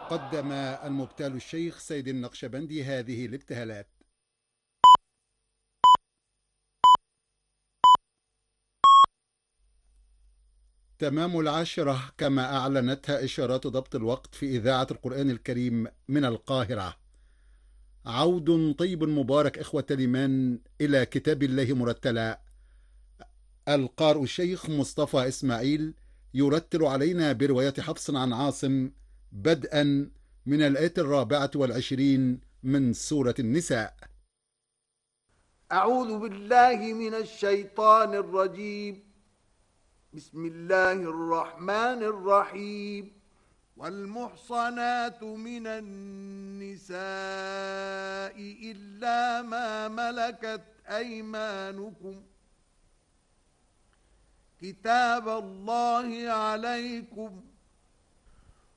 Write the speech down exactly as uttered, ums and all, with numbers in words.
قدم المبتال الشيخ سيد النقشبندي هذه الابتهالات. تمام العاشرة كما أعلنتها إشارات ضبط الوقت في إذاعة القرآن الكريم من القاهرة. عود طيب مبارك إخوة الإيمان إلى كتاب الله مرتلا. القارئ الشيخ مصطفى إسماعيل يرتل علينا برواية حفص عن عاصم بدءا من الآية الرابعة والعشرين من سورة النساء. أعوذ بالله من الشيطان الرجيم. بسم الله الرحمن الرحيم. والمحصنات من النساء إلا ما ملكت أيمانكم كتاب الله عليكم